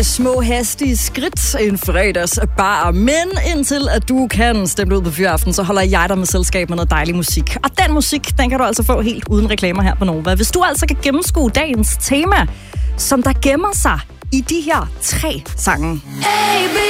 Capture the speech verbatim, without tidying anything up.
med små hastige skridt en fredags bar. Men indtil at du kan stemme ud på Fyraften, så holder jeg dig med selskab med noget dejlig musik. Og den musik, den kan du altså få helt uden reklamer her på Nova. Hvis du altså kan gennemskue dagens tema, som der gemmer sig i de her tre sange. A, B,